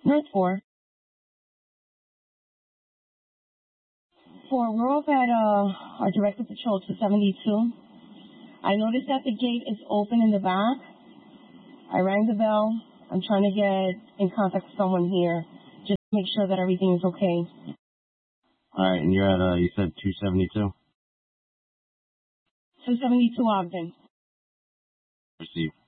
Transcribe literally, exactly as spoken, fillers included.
North four. Four, we're off at uh, our director patrol two seventy-two. I noticed that the gate is open in the back. I rang the bell. I'm trying to get in contact with someone here. Just to make sure that everything is okay. All right, and you're at, uh, you said two seventy-two? two seventy-two Ogden. Received.